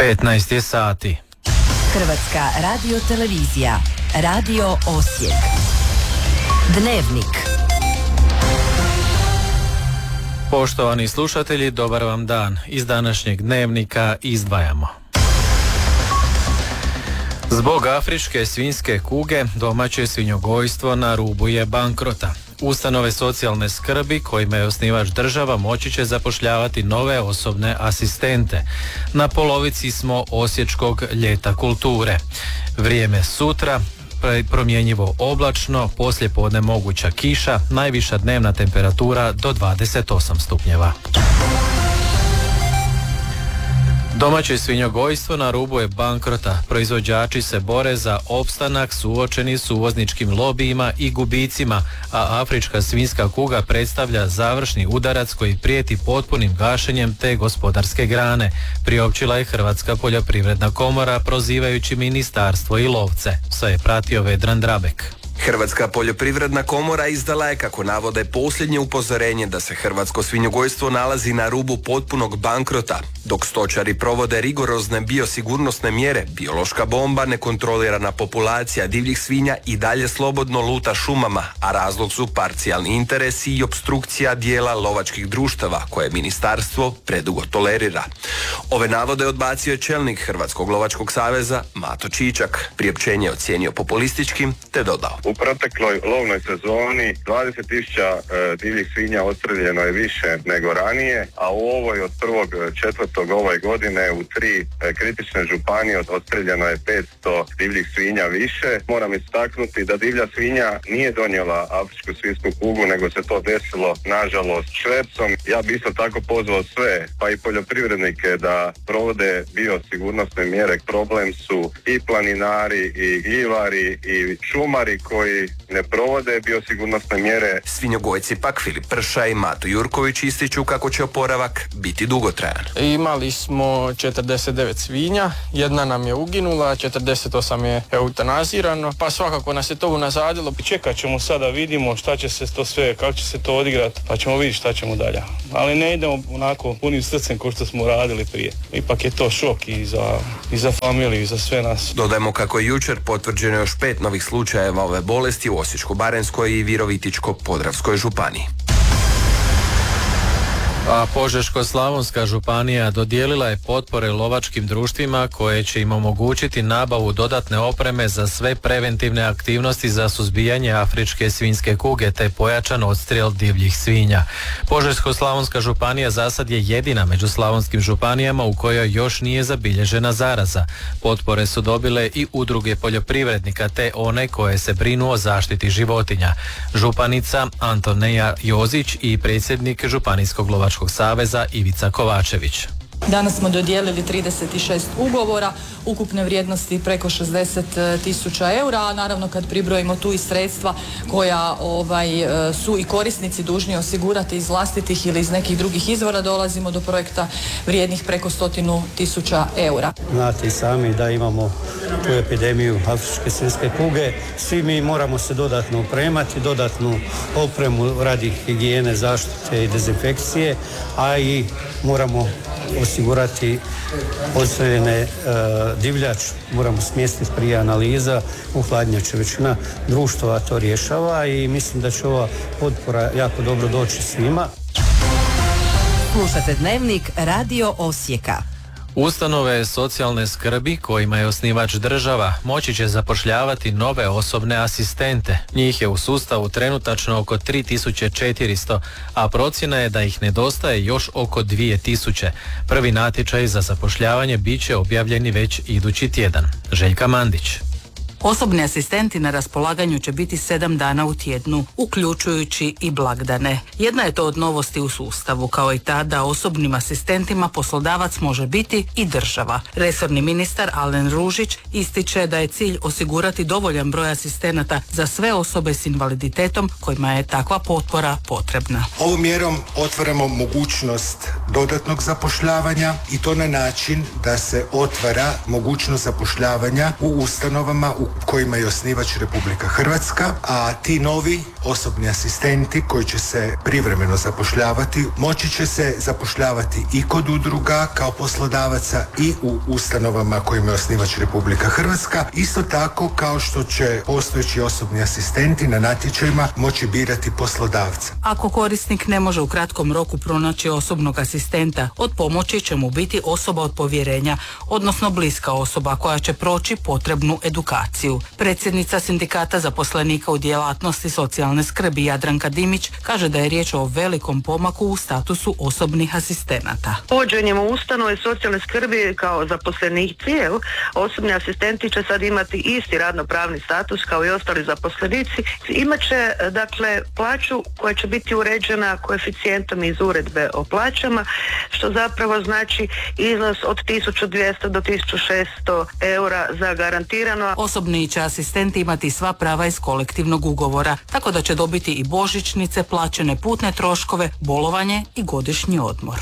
15 je sati. Hrvatska radiotelevizija, Radio Osijek. Dnevnik. Poštovani slušatelji, dobar vam dan. Iz današnjeg dnevnika izdvajamo. Zbog afričke svinjske kuge domaće svinjogojstvo na rubu je bankrota. Ustanove socijalne skrbi kojima je osnivač država moći će zapošljavati nove osobne asistente. Na polovici smo osječkog ljeta kulture. Vrijeme sutra promjenjivo oblačno, poslijepodne moguća kiša, najviša dnevna temperatura do 28 stupnjeva. Domaće svinjogojstvo na rubu je bankrota. Proizvođači se bore za opstanak suočeni s uvozničkim lobijima i gubicima, a afrička svinjska kuga predstavlja završni udarac koji prijeti potpunim gašenjem te gospodarske grane, priopćila je Hrvatska poljoprivredna komora prozivajući ministarstvo i lovce. Sve je pratio Vedran Drabek. Hrvatska poljoprivredna komora izdala je, kako navode, posljednje upozorenje da se hrvatsko svinjogojstvo nalazi na rubu potpunog bankrota. Dok stočari provode rigorozne biosigurnosne mjere, biološka bomba, nekontrolirana populacija divljih svinja i dalje slobodno luta šumama, a razlog su parcijalni interesi i opstrukcija dijela lovačkih društava koje ministarstvo predugo tolerira. Ove navode odbacio je čelnik Hrvatskog lovačkog saveza Mato Čičak. Priopćenje je ocijenio populističkim te dodao: u protekloj lovnoj sezoni 20.000 divljih svinja odstreljeno je više nego ranije, a u ovoj od 1.4. ove godine u 3 kritične županije odstreljeno je 500 divljih svinja više. Moram istaknuti da divlja svinja nije donijela afričku svinjsku kugu, nego se to desilo nažalost švercom. Ja bi isto tako pozvao sve, pa i poljoprivrednike, da provode biosigurnosne mjere. Problem su i planinari, i gljivari, i šumari koji ne provode biosigurnosne mjere. Svinjogojci pak Filip Prša i Mato Jurković ističu kako će oporavak biti dugotrajan. Imali smo 49 svinja, jedna nam je uginula, 48 je eutanazirano, pa svakako nas je to unazadilo. Čekat ćemo sada, vidimo šta će se to sve, kako će se to odigrati, pa ćemo vidjeti šta ćemo dalje. Ali ne idemo onako punim srcem kao što smo radili prije. Ipak je to šok i za familiju i za sve nas. Dodajmo kako je jučer potvrđeno još 5 novih slučajeva ove bolesti u Osječko-baranjskoj i Virovitičko-podravskoj županiji. A Požeško-slavonska županija dodijelila je potpore lovačkim društvima koje će im omogućiti nabavu dodatne opreme za sve preventivne aktivnosti za suzbijanje afričke svinjske kuge te pojačan odstrel divljih svinja. Požeško-slavonska županija za sad je jedina među slavonskim županijama u kojoj još nije zabilježena zaraza. Potpore su dobile i udruge poljoprivrednika te one koje se brinu o zaštiti životinja. Županica Antonija Jozić i predsjednik Županijskog lovačkog saveza Ivica Kovačević. Danas smo dodijelili 36 ugovora, ukupne vrijednosti preko 60.000 eura, a naravno kad pribrojimo tu i sredstva koja su i korisnici dužni osigurati iz vlastitih ili iz nekih drugih izvora, dolazimo do projekta vrijednih preko 100.000 eura. Znate i sami da imamo tu epidemiju afričke svinjske kuge. Svi mi moramo se dodatno opremati, dodatnu opremu radi higijene, zaštite i dezinfekcije, a i moramo osigurati odstreljene divljač, moramo smjestiti prije analiza u hladnjače. Većina društava to rješava i mislim da će ova potpora jako dobro doći svima. Slušate dnevnik Radio Osijeka. Ustanove socijalne skrbi kojima je osnivač država moći će zapošljavati nove osobne asistente. Njih je u sustavu trenutačno oko 3400, a procjena je da ih nedostaje još oko 2000. Prvi natječaj za zapošljavanje bit će objavljeni već idući tjedan. Željka Mandić. Osobni asistenti na raspolaganju će biti 7 dana u tjednu, uključujući i blagdane. Jedna je to od novosti u sustavu, kao i ta da osobnim asistentima poslodavac može biti i država. Resorni ministar Alen Ružić ističe da je cilj osigurati dovoljan broj asistenata za sve osobe s invaliditetom kojima je takva potpora potrebna. Ovom mjerom otvaramo mogućnost dodatnog zapošljavanja i to na način da se otvara mogućnost zapošljavanja u ustanovama u kojima je osnivač Republika Hrvatska, a ti novi osobni asistenti koji će se privremeno zapošljavati moći će se zapošljavati i kod udruga kao poslodavaca i u ustanovama kojima je osnivač Republika Hrvatska, isto tako kao što će postojeći osobni asistenti na natječajima moći birati poslodavca. Ako korisnik ne može u kratkom roku pronaći osobnog asistenta, od pomoći će mu biti osoba od povjerenja, odnosno bliska osoba koja će proći potrebnu edukaciju. Predsjednica Sindikata zaposlenika u djelatnosti socijalne skrbi Jadranka Dimić kaže da je riječ o velikom pomaku u statusu osobnih asistenata. Uvođenjem u ustanove socijalne skrbi kao zaposlenici, osobni asistenti će sad imati isti radno-pravni status kao i ostali zaposlenici. Imaće dakle plaću koja će biti uređena koeficijentom iz uredbe o plaćama, što zapravo znači iznos od 1200 do 1600 eura za garantirano. Osobni će asistenti imati sva prava iz kolektivnog ugovora, tako da će dobiti i božićnice, plaćene putne troškove, bolovanje i godišnji odmor.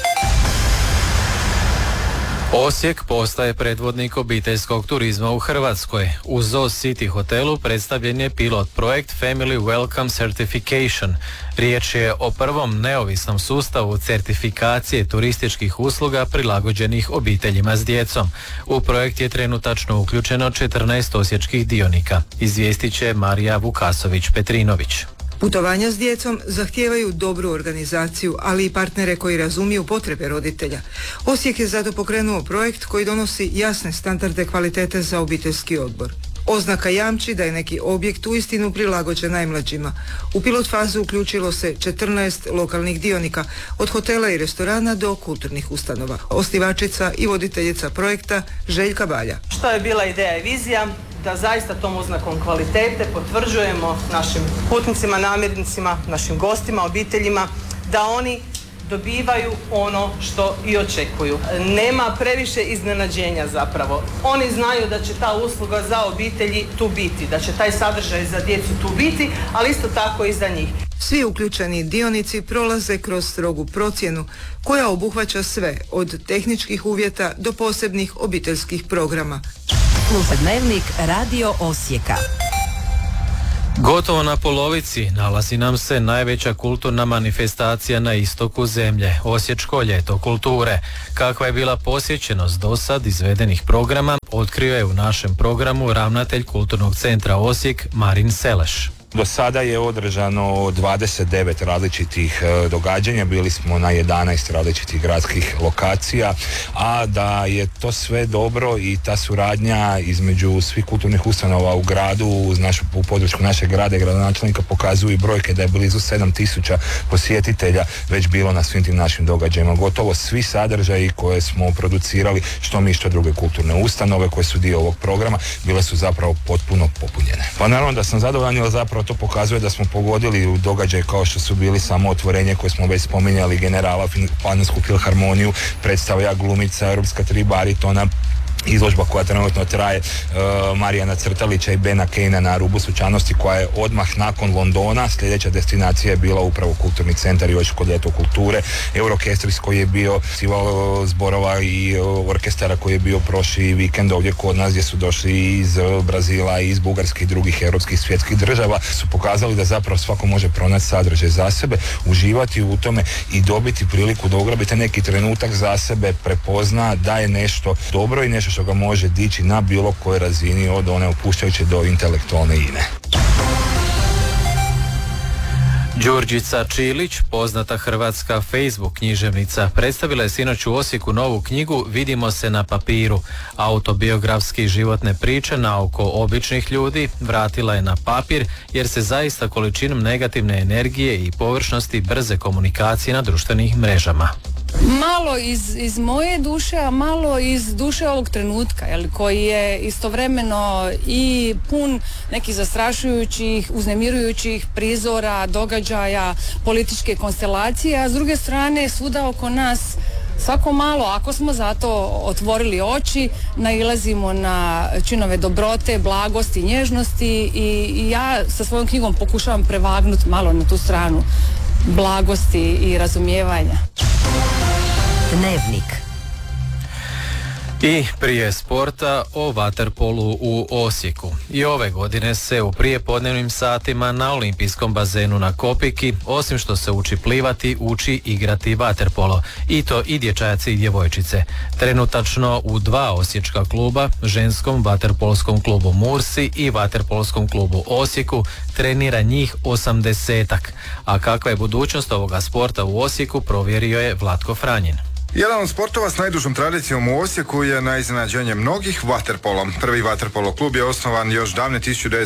Osijek postaje predvodnik obiteljskog turizma u Hrvatskoj. U Zoo City hotelu predstavljen je pilot projekt Family Welcome Certification. Riječ je o prvom neovisnom sustavu certifikacije turističkih usluga prilagođenih obiteljima s djecom. U projekt je trenutačno uključeno 14 osječkih dionika. Izvijestit će Marija Vukasović-Petrinović. Putovanja s djecom zahtijevaju dobru organizaciju, ali i partnere koji razumiju potrebe roditelja. Osijek je zato pokrenuo projekt koji donosi jasne standarde kvalitete za obiteljski odbor. Oznaka jamči da je neki objekt uistinu prilagođen najmlađima. U pilot fazu uključilo se 14 lokalnih dionika, od hotela i restorana do kulturnih ustanova. Osnivačica i voditeljica projekta Željka Balja. Što je bila ideja i vizija? Da zaista tom oznakom kvalitete potvrđujemo našim putnicima, namirnicima, našim gostima, obiteljima, da oni dobivaju ono što i očekuju. Nema previše iznenađenja zapravo. Oni znaju da će ta usluga za obitelji tu biti, da će taj sadržaj za djecu tu biti, ali isto tako i za njih. Svi uključeni dionici prolaze kroz strogu procjenu koja obuhvaća sve, od tehničkih uvjeta do posebnih obiteljskih programa. Sluša Dnevnik Radio Osijeka. Gotovo na polovici nalazi nam se najveća kulturna manifestacija na istoku zemlje, Osječko ljeto kulture. Kakva je bila posjećenost do sad izvedenih programa, otkrio je u našem programu ravnatelj Kulturnog centra Osijek Marin Seleš. Do sada je održano 29 različitih događanja, bili smo na 11 različitih gradskih lokacija, a da je to sve dobro i ta suradnja između svih kulturnih ustanova u gradu, u području našeg grada i gradonačelnika pokazuju i brojke da je blizu 7000 posjetitelja već bilo na svim tim našim događajima. Gotovo svi sadržaji koje smo producirali, što mi što druge kulturne ustanove koje su dio ovog programa, bile su zapravo potpuno popunjene. Pa naravno da sam zadovoljan, jer zapravo to pokazuje da smo pogodili u događaje kao što su bili samo otvorenje koje smo već spominjali Generala, Panonsku filharmoniju, predstavlja glumica Europska 3 baritona, izložba koja trenutno traje Marijana Crtalića i Bena Kejna na rubu slučajnosti, koja je odmah nakon Londona. Sljedeća destinacija je bila upravo Kulturni centar i Osječko ljeto kulture. Eurokestris koji je bio festival zborova i orkestara koji je bio prošli vikend ovdje kod nas, gdje su došli iz Brazila, iz Bugarske i drugih europskih svjetskih država, su pokazali da zapravo svako može pronaći sadržaj za sebe, uživati u tome i dobiti priliku da ugrabite neki trenutak za sebe, prepozna da je nešto dobro i nešto što ga može dići na bilo kojoj razini, od one opuštajuće do intelektualne ine. Đurđica Čilić, poznata hrvatska Facebook književnica, predstavila je sinoć u Osijeku novu knjigu Vidimo se na papiru. Autobiografski životne priče na oko običnih ljudi vratila je na papir, jer se zaista količinom negativne energije i površnosti brze komunikacije na društvenih mrežama. Malo iz moje duše, a malo iz duše ovog trenutka, koji je istovremeno i pun nekih zastrašujućih, uznemirujućih prizora, događaja, političke konstelacije, a s druge strane svuda oko nas svako malo, ako smo zato otvorili oči, nailazimo na činove dobrote, blagosti, nježnosti i ja sa svojom knjigom pokušavam prevagnuti malo na tu stranu blagosti i razumijevanja. Dnevnik. I prije sporta o vaterpolu u Osijeku. I ove godine se u prijepodnevnim satima na olimpijskom bazenu na Kopiki, osim što se uči plivati, uči igrati vaterpolo. I to i dječaci i djevojčice. Trenutačno u 2 osječka kluba, ženskom vaterpolskom klubu Mursi i vaterpolskom klubu Osijeku, trenira njih 80-ak. A kakva je budućnost ovoga sporta u Osijeku, provjerio je Vlatko Franjin. Jedan od sportova s najdužom tradicijom u Osijeku je na iznenađenje mnogih vaterpolo. Prvi vaterpolo klub je osnovan još davne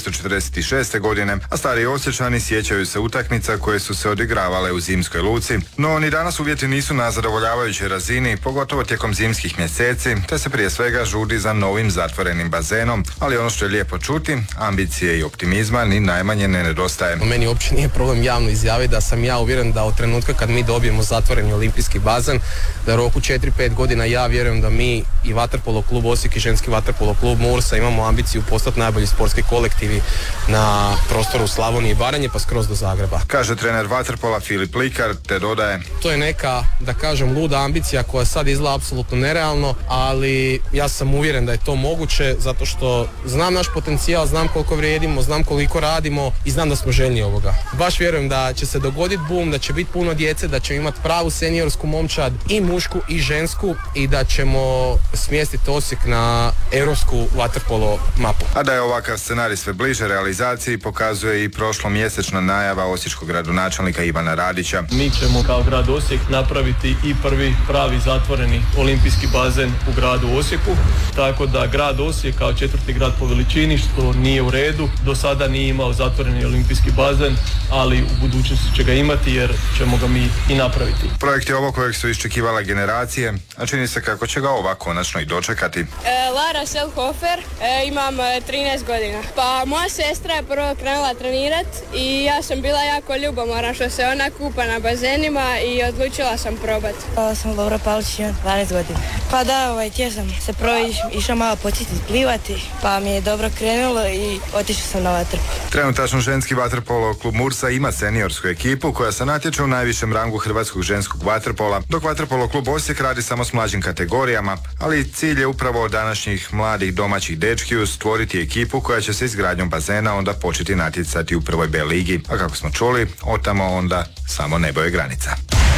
1946. godine, a stari Osječani sjećaju se utakmica koje su se odigravale u Zimskoj luci. No ni danas uvjeti nisu na zadovoljavajućoj razini, pogotovo tijekom zimskih mjeseci, te se prije svega žudi za novim zatvorenim bazenom, ali ono što je lijepo čuti, ambicije i optimizma ni najmanje ne nedostaje. Meni uopće nije problem javno izjaviti da sam ja uvjeren da od trenutka kad mi dobijemo zatvoreni olimpijski bazen, da u roku 4-5 godina ja vjerujem da mi i vaterpolo klub Osijek i ženski vaterpolo klub Mursa imamo ambiciju postati najbolji sportski kolektivi na prostoru Slavonije i Baranje pa skroz do Zagreba. Kaže trener vaterpola Filip Likar, te dodaje: to je neka, da kažem, luda ambicija koja sad izgleda apsolutno nerealno, ali ja sam uvjeren da je to moguće zato što znam naš potencijal, znam koliko vrijedimo, znam koliko radimo i znam da smo željni ovoga. Baš vjerujem da će se dogoditi boom, da će biti puno djece, da ćemo imati pravu seniorsku momčad i mušku i žensku i da ćemo smjestiti Osijek na europsku vaterpolo mapu. A da je ovakav scenarij sve bliže realizaciji pokazuje i prošlomjesečna najava osječkog gradonačelnika Ivana Radića. Mi ćemo kao grad Osijek napraviti i prvi pravi zatvoreni olimpijski bazen u gradu Osijeku, tako da grad Osijek kao 4. grad po veličini, što nije u redu, do sada nije imao zatvoreni olimpijski bazen, ali u budućnosti će ga imati jer ćemo ga mi i napraviti. Projekt je ovo kojeg su iščekivale generacije, a čini se kako će ga ova konačno i dočekati. Lara Selhofer, imam 13 godina. Pa moja sestra je prvo krenula trenirat i ja sam bila jako ljubomorna što se ona kupa na bazenima i odlučila sam probat. Sam Laura Palić, imam 12 godina. Pa da, tijel sam se prvo išao malo početi plivati, pa mi je dobro krenulo i otišao sam na vaterpolo. Trenutačno ženski vaterpolo klub Mursa ima seniorsku ekipu koja se natječe u najvišem rangu hrvatskog ženskog vaterpola, dok vaterpolo klub Osijek radi samo s mlađim kategorijama, ali cilj je upravo od današnjih mladih domaćih dečkiju stvoriti ekipu koja će se izgradnjom bazena onda početi natjecati u prvoj B ligi, a kako smo čuli, otamo onda samo nebo je granica.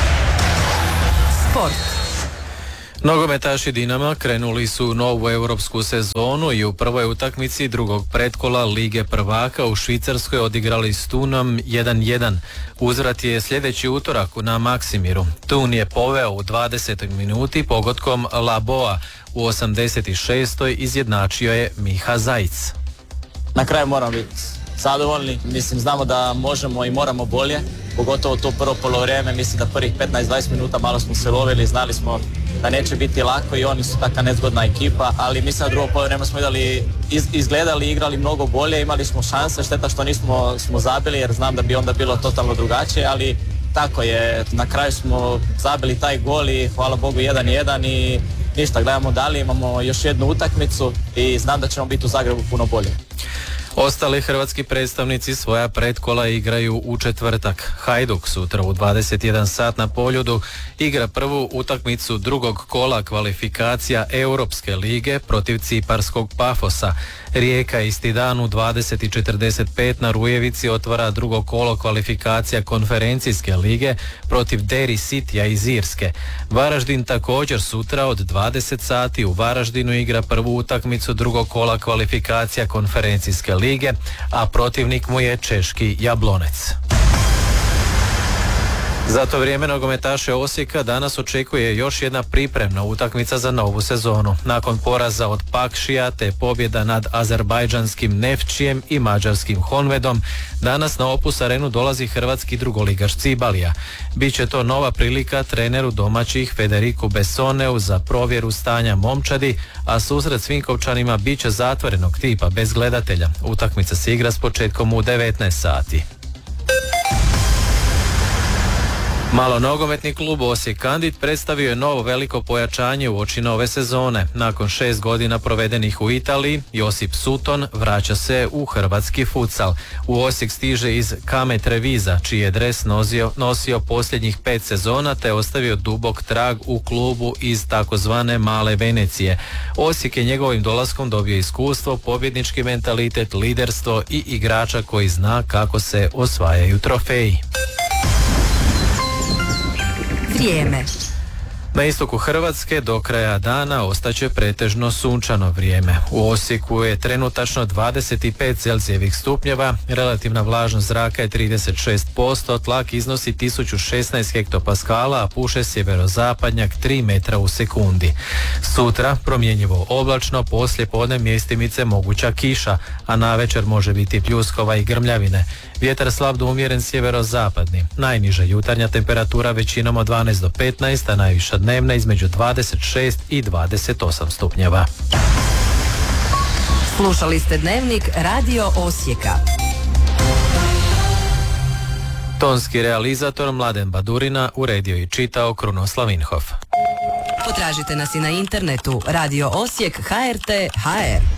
Sport. Nogometaši Dinama krenuli su u novu europsku sezonu i u prvoj utakmici drugog pretkola Lige prvaka u Švicarskoj odigrali s Thunom 1-1. Uzvrat je sljedeći utorak na Maksimiru. Thun je poveo u 20. minuti pogodkom Laboa, u 86. izjednačio je Miha Zajic. Na kraju moramo biti zadovoljni, mislim znamo da možemo i moramo bolje, pogotovo to prvo polovrijeme, mislim da prvih 15-20 minuta malo smo se lovili, znali smo da neće biti lako i oni su taka nezgodna ekipa, ali mislim da drugo polovrijeme smo izgledali i igrali mnogo bolje, imali smo šanse, šteta što nismo zabili jer znam da bi onda bilo totalno drugačije, ali tako je, na kraju smo zabili taj gol i hvala Bogu 1-1 i ništa, gledamo dalje, imamo još jednu utakmicu i znam da ćemo biti u Zagrebu puno bolje. Ostali hrvatski predstavnici svoja pretkola igraju u četvrtak. Hajduk sutra u 21 sat na Poljudu igra prvu utakmicu drugog kola kvalifikacija Europske lige protiv ciparskog Pafosa. Rijeka isti dan u 20:45 na Rujevici otvara drugo kolo kvalifikacija Konferencijske lige protiv Deri Citya iz Irske. Varaždin također sutra od 20 sati u Varaždinu igra prvu utakmicu drugog kola kvalifikacija Konferencijske lige, a protivnik mu je češki Jablonec. Za to vrijeme nogometaše Osijeka danas očekuje još jedna pripremna utakmica za novu sezonu. Nakon poraza od Pakšija te pobjeda nad azerbajdžanskim Nefčijem i mađarskim Honvedom, danas na Opus arenu dolazi hrvatski drugoligaš Cibalija. Biće to nova prilika treneru domaćih Federiku Bessoneu za provjeru stanja momčadi, a susret s Vinkovčanima bit će zatvorenog tipa bez gledatelja. Utakmica se igra s početkom u 19 sati. Malonogometni klub Osijek Kandit predstavio je novo veliko pojačanje uoči nove sezone. Nakon 6 godina provedenih u Italiji, Josip Sutton vraća se u hrvatski futsal. U Osijek stiže iz Kame Treviza, čiji je dres nosio posljednjih 5 sezona te ostavio dubok trag u klubu iz takozvane Male Venecije. Osijek je njegovim dolaskom dobio iskustvo, pobjednički mentalitet, liderstvo i igrača koji zna kako se osvajaju trofeji. Vrijeme. Na istoku Hrvatske do kraja dana ostaće pretežno sunčano vrijeme. U Osijeku je trenutačno 25 Celzijevih stupnjeva, relativna vlažnost zraka je 36%, tlak iznosi 1016 hektopaskala, a puše sjeverozapadnjak 3 metra u sekundi. Sutra promjenjivo oblačno, poslije podne mjestimice moguća kiša, a navečer može biti pljuskova i grmljavine. Vjetar slab do umjeren sjeverozapadni. Najniža jutarnja temperatura većinom od 12 do 15, a najviša dnevna između 26 i 28 stupnjeva. Slušali ste Dnevnik Radio Osijeka. Tonski realizator Mladen Badurina uredio i čitao Krunoslav Vinhof. Potražite nas i na internetu Radio Osijek HRT.hr.